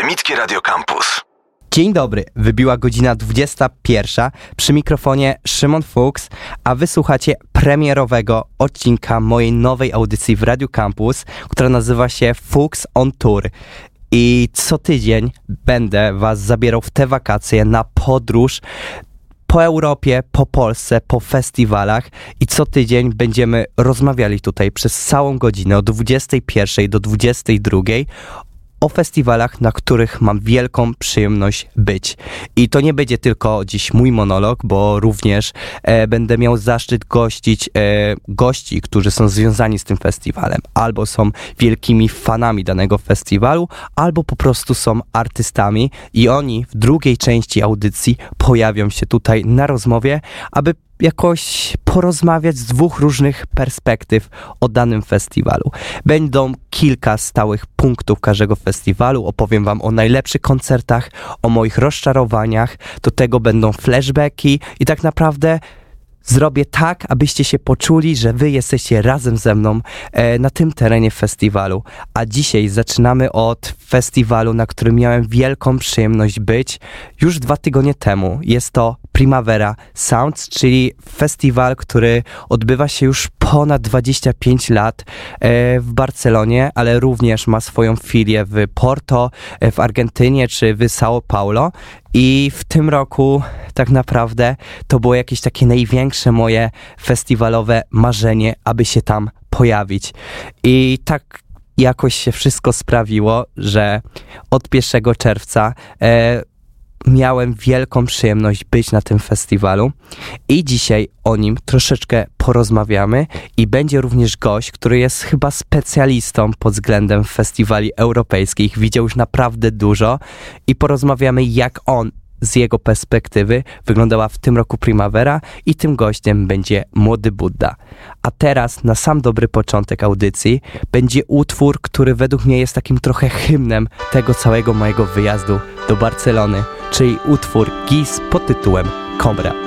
Akademickie Radio Campus. Dzień dobry, wybiła godzina 21, przy mikrofonie Szymon Fuchs, a wysłuchacie premierowego odcinka mojej nowej audycji w Radio Campus, która nazywa się Fuchs on Tour. I co tydzień będę was zabierał w te wakacje na podróż po Europie, po Polsce, po festiwalach i co tydzień będziemy rozmawiali tutaj przez całą godzinę od 21 do 22 o festiwalach, na których mam wielką przyjemność być. I to nie będzie tylko dziś mój monolog, bo również będę miał zaszczyt gościć gości, którzy są związani z tym festiwalem. Albo są wielkimi fanami danego festiwalu, albo po prostu są artystami i oni w drugiej części audycji pojawią się tutaj na rozmowie, aby jakoś porozmawiać z dwóch różnych perspektyw o danym festiwalu. Będą kilka stałych punktów każdego festiwalu, opowiem wam o najlepszych koncertach, o moich rozczarowaniach, do tego będą flashbacki i tak naprawdę zrobię tak, abyście się poczuli, że wy jesteście razem ze mną na tym terenie festiwalu. A dzisiaj zaczynamy od festiwalu, na którym miałem wielką przyjemność być już 2 tygodnie temu. Jest to Primavera Sounds, czyli festiwal, który odbywa się już ponad 25 lat w Barcelonie, ale również ma swoją filię w Porto, w Argentynie czy w São Paulo. I w tym roku tak naprawdę to było jakieś takie największe moje festiwalowe marzenie, aby się tam pojawić. I tak jakoś się wszystko sprawiło, że od 1 czerwca miałem wielką przyjemność być na tym festiwalu i dzisiaj o nim troszeczkę porozmawiamy i będzie również gość, który jest chyba specjalistą pod względem festiwali europejskich, widział już naprawdę dużo i porozmawiamy jak on z jego perspektywy wyglądała w tym roku Primavera i tym gościem będzie Młody Budda. A teraz na sam dobry początek audycji będzie utwór, który według mnie jest takim trochę hymnem tego całego mojego wyjazdu do Barcelony, czyli utwór GIS pod tytułem Cobra.